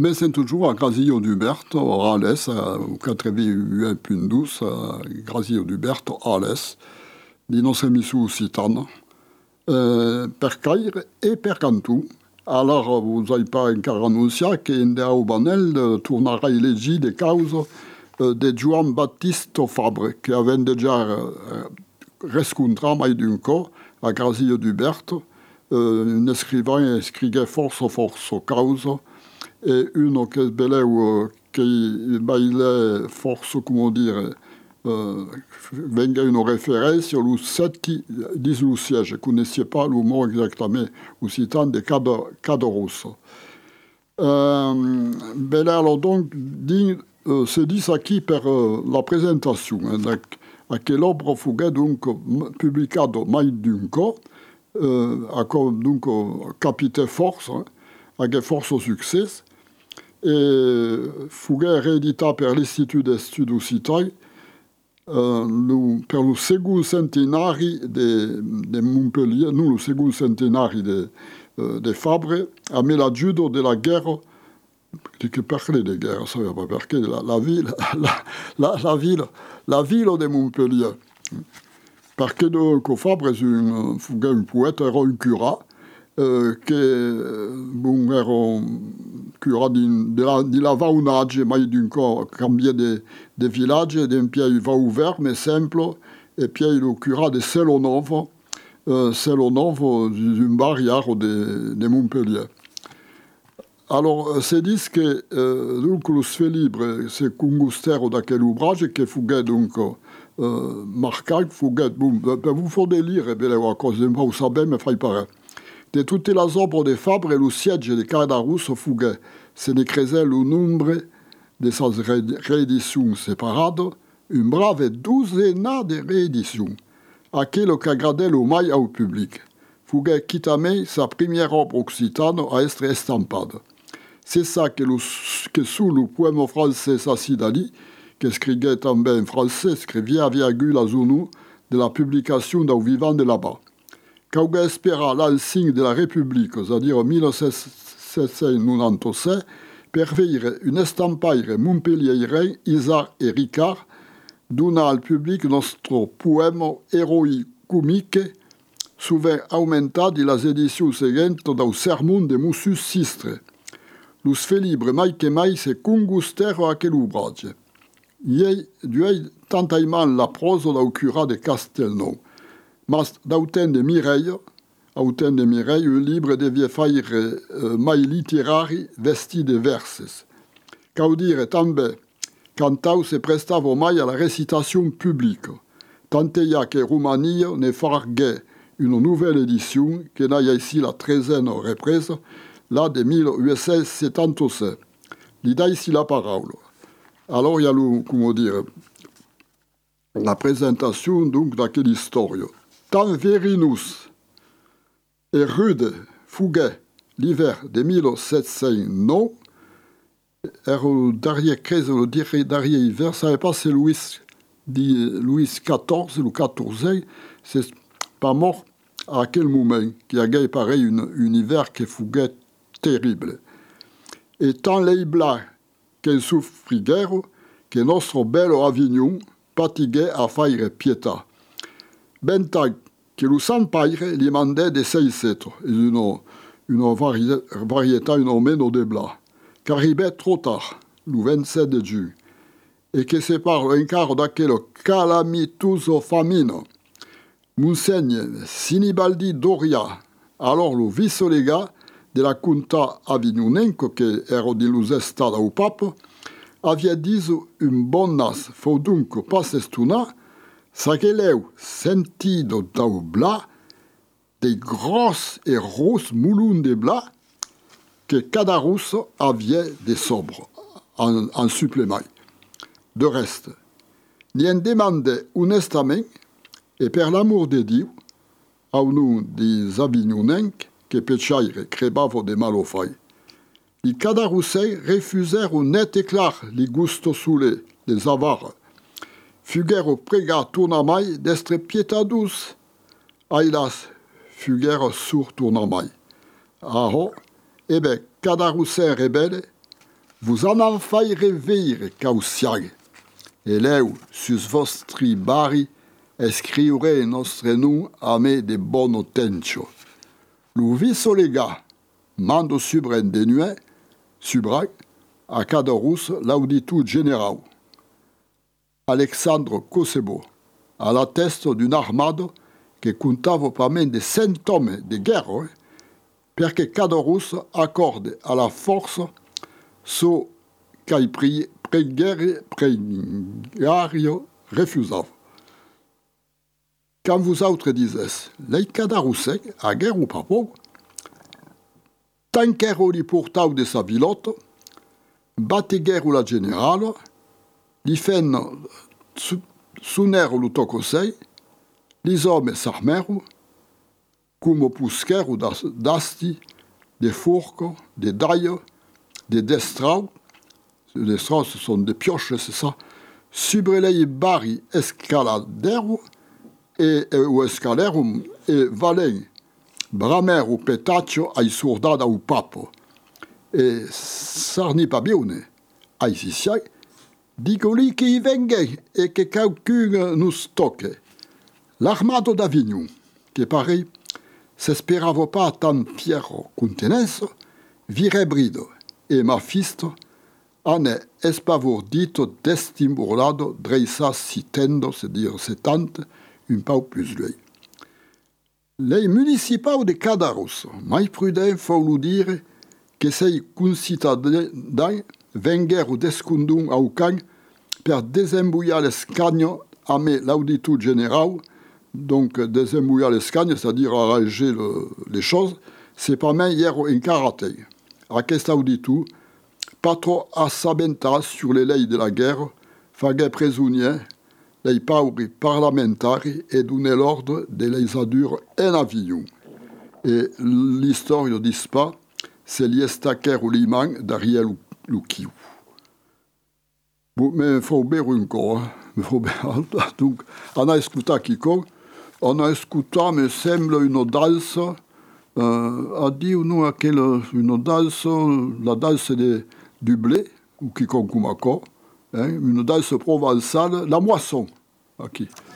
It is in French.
Mais c'est toujours a Grazio d'Uberto, Ales, au 88.12, Grazio d'Uberto, Ales, di nostre misure occitane, per Caire et per Cantou. Alors, vous n'avez pas encore annoncé qu'Indea Banel tournera élégie des causes de Juan Battista Fabre, qui avait déjà rescontré mai d'un co a Grazio d'Uberto, un écrivain écrivait force cause, et une qui bailait force, comment dire, venga une référence au 7 du siège. Je ne connaissais pas le mot exactement occitan de Cadoroso. Alors donc, se dit ça qui per la présentation, à quelle œuvre fugait donc publicado mai d'un co, donc capite force, avec force au succès, et fugait réédita per l'Institut d'Estudes Occitans per le second centenari de Montpellier, non le second centenari de Fabre, a mis l'adjudo de la guerre, che parlait de guerre, ça va pas perché la ville de Montpellier. Parce que Fabre est un poète, era un cura, che era un cura di la vaunage, mai d'un co cambié de village, d'un pied va ouvert, mais simple, et puis le cura de Celonovo, une barrière de Montpellier. Alors, c'est dit que donc, le fait libre, c'est congustero d'aquel ouvrage qui fugait donc marqué, fugait, vous faut lire, et bien, à cause de moi, vous savez, mais il paraît. De toutes les œuvres de Fabre, le siège de Cadarus fugait. Se ne creusait le nombre de ses rééditions séparées, une brave douzaine de rééditions, à qui le qu'agradait le mai au public. Fugait quitamment sa première œuvre occitane à être estampade. C'est ça que sous le poème français Sassidali, qu'écrivait también en français, écrivait à virgule à zone de la publication d'un vivant de là-bas. Quand espéra l'insigne de la République, c'est-à-dire en 1796, per veire une estampaire montpelliérain, Isaac et Ricard, donna al public nostro poème héroïque comique, souvent aumentat de las éditions seguentes dau sermon de Mussus Sistre. Los fait libre mai que mai se congustero aquel ouvrage. Iei duei tantaiman la prose dau cura de Castelnau, mas d'auten de Mireille, un livre de viefaire mai literari vesti de verses. Caudire també, cantau se prestava mai à la récitation publique, tanteia que Roumanie ne farguait une nouvelle édition, qui n'a ici la 13e reprise, là de 1877. L'idée ici la parole. Alors il y a comment dire, la présentation donc de quelle histoire. Tant Verinus et rude fugait l'hiver de 1709, era le dernier crise, le dernier hiver, ça n'est pas c'est Louis XIV, le 14e, c'est pas mort à quel moment, qui a gagné pareil un hiver qui fugait terrible. Et tant les blancs qui souffriguèrent, que notre bel Avignon patiguait à faire pietà. Ben tant que le Sampaire lui mandait des 6 une variété nommée de blanc, qu'arrivait trop tard, le 27 de juin, et que c'est par un quart d'aquel calamitoso famine. Monseigne Sinibaldi Doria, alors le vice-légat de la Junta avignonenco, que era di l'Ustata au pape, avait dit une bonne nas, faut donc pas s'estuna, ça qu'elle sentido dau blas, des grosses et roses moulons de blas, que Cadarus avait des sobres, en supplément. De reste, n'en demandait honestement, et per l'amour de Dieu, à un des avignonencs, que pechaire crebavo de malofai. Les Cadarusei refusèrent net et clar les gustos soulés, les avares. Fugèrent prega tournamai d'estre pietadus. Ailas fugèrent sur tournamai. Aho, ebe Cadarusei rebelle, Vous en fai revire, causiare, e leu, sus vostri bari, escriure nostre nu a me de bono tencio. Lu viso lega, mando subren denue, subrac, a Cadorus l'auditu general. Alexandre Cosebo, à la teste d'une armada che contava pas men de 100 hommes de guerre, perché Cadorus accorde à la force so qu'ai pregario refusava. Quand vous autres disez, lei Cadarusec, a guerre ou pas pauvre, tant qu'ero li portau de sa vilotte, batte guerre la generale, li fen sunero lu tocosei, li hommes s'armeru, come pusqueru d'asti, de fourco, de daille, de destrau, les destrau ce sont des pioches, c'est ça, subrelei bari escaladeru, e o escalerum e valei brameru petaccio ai soldada u papo, e sarni pabione, ai sisiai, dicoli che i vengue e che qualcuno nous tocche. L'armado d'Avignon, che pare s'esperava pas tan fiero contenenza, vire brido, e Mafisto ane espavordito destimburlado dreisa sitendo, c'est-à-dire setante, un pau plus lui. Les municipaux de Cadarus, mai prudent faut dire que sei concitadins venguero descundum au can per desembouillar l'escagne a me l'auditu general, donc desembouillar l'escagne, c'est-à-dire arranger les choses, c'est pas même hier en karaté. A cet auditu, pas trop assabentas sur les leis de la guerre, fagait prisonnier les pauvres parlementaires et donner l'ordre de les adure en Avignon. Et l'histoire ne dit pas, c'est l'estaquer ou l'imam d'Ariel Luquiu. Mais il faut bien encore, donc, on a écouté Kiko, on a écouté, me semble, une danse, a dit nous à quelle une danse, la danse du blé, ou quiconque comme accord, une danse provençale, la moisson. Aqui.